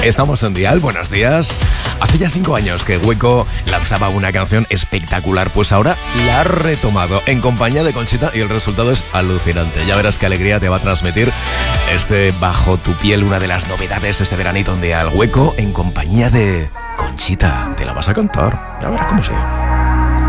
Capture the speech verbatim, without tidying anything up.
Estamos en Dial, buenos días. Hace ya cinco años que Hueco lanzaba una canción espectacular, pues ahora la ha retomado en compañía de Conchita y el resultado es alucinante. Ya verás qué alegría te va a transmitir este Bajo tu piel, una de las novedades este veranito en Dial. Hueco en compañía de Conchita. Te la vas a cantar, ya verás cómo sea.